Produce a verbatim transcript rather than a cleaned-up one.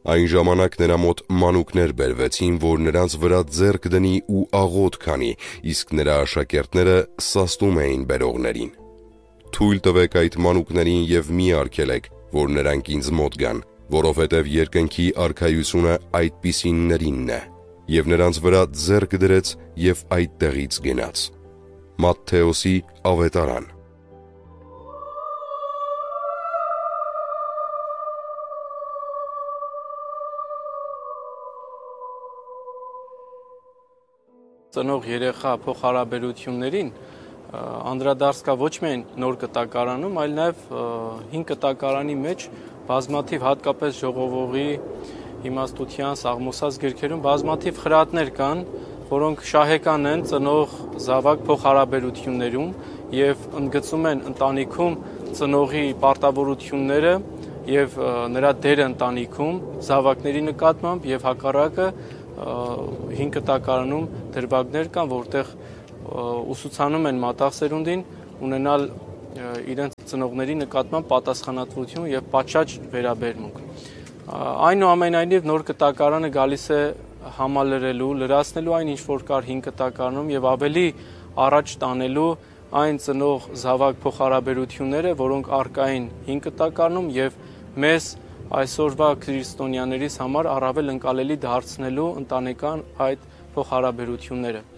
Այն ժամանակ նրա մոտ մանուկներ բերվեցին, որ նրանց վրա ձեռք դնի ու աղոթ քանի, իսկ նրա աշակերտները սաստում էին բերողներին։ Թույլ տվեք այդ մանուկներին և մի արգելեք, որ նրանք ինձ մոտ գան, որովհետև երկնքի արքայությունը այդպիսիններինն է։ Եվ նրանց վրա ձեռք դրեց և այդտեղից գնաց։ Մատթեոսի ավետարան։ Ծնող երեխա փոխհարաբերություններին անդրադարձ կա ոչ միայն նոր կտակարանում, այլ նաև հին կտակարանի մեջ բազմաթիվ, հատկապես ժողովողի իմաստության սաղմոսած գրքերում բազմաթիվ խրատներ կան, որոնք շահեկան են ծնող զավակ փոխհարաբերություններում եւ ընդգծում են ընտանիքում ծնողի պարտավորությունները եւ նրա դերը ընտանիքում զավակների նկատմամբ եւ հակառակը հին կտակարանում դրվագներ կան, որտեղ ուսուցանում են մատաղ սերունդին ունենալ իրենց ծնողների նկատմամբ պատասխանատվություն եւ պատշաճ վերաբերմունք։ Այնուամենայնիվ նոր կտակարանը գալիս է համալրելու, լրացնելու այն, ինչ որ կար հին կտակարանում եւ ավելի առաջ տանելու այն ծնող զավակ փոխհարաբերությունները, որոնք առկա են հին կտակարանում եւ մեզ այսօրվա քրիստոնյաներիս համար առավել ընկալելի դարձնելու ընտանեկան այդ փոխհարաբերությունները։